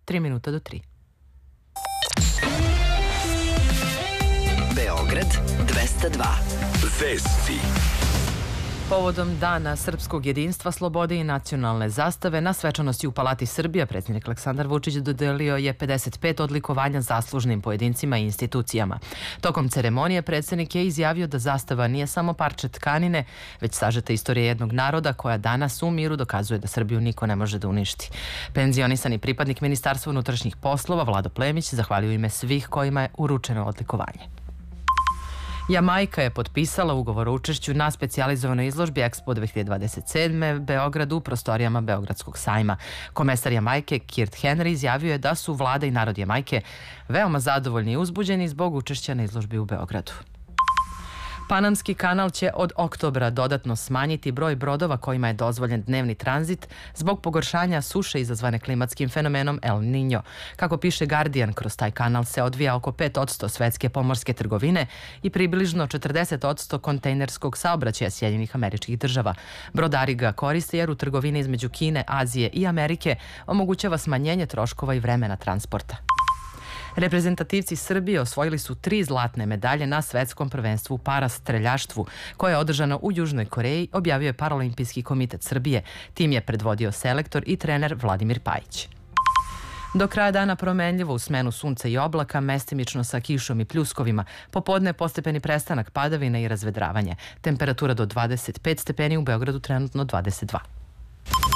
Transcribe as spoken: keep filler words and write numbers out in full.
tri minuta do tri. Beograd dvesta dva. Vesti. Povodom Dana srpskog jedinstva, slobode i nacionalne zastave na svečanosti u Palati Srbija predsjednik Aleksandar Vučić dodelio je pedeset pet odlikovanja zaslužnim pojedincima i institucijama. Tokom ceremonije predsjednik je izjavio da zastava nije samo parče tkanine, već sažeta istorija jednog naroda koja danas u miru dokazuje da Srbiju niko ne može da uništi. Penzionisani pripadnik Ministarstva unutrašnjih poslova Vlado Plemić zahvalio ime svih kojima je uručeno odlikovanje. Jamajka je potpisala ugovor o učešću na specijalizovanoj izložbi Expo dve hiljade dvadeset sedme Beogradu u prostorijama Beogradskog sajma. Komesar Jamajke Kirt Henry izjavio je da su vlada i narod Jamajke veoma zadovoljni i uzbuđeni zbog učešća na izložbi u Beogradu. Panamski kanal će od oktobra dodatno smanjiti broj brodova kojima je dozvoljen dnevni tranzit zbog pogoršanja suše izazvane klimatskim fenomenom El Niño. Kako piše Guardian, kroz taj kanal se odvija oko pet posto svetske pomorske trgovine i približno četrdeset posto kontejnerskog saobraćaja Sjedinjenih Američkih Država. Brodari ga koriste jer u trgovini između Kine, Azije i Amerike omogućava smanjenje troškova i vremena transporta. Reprezentativci Srbije osvojili su tri zlatne medalje na svetskom prvenstvu u parastreljaštvu, koje je održano u Južnoj Koreji, objavio je Paraolimpijski komitet Srbije. Tim je predvodio selektor i trener Vladimir Pajić. Do kraja dana promenljivo u smenu sunca i oblaka, mestimično sa kišom i pljuskovima. Popodne postepeni prestanak padavina i razvedravanje. Temperatura do dvadeset pet stepeni, u Beogradu trenutno dvadeset dva.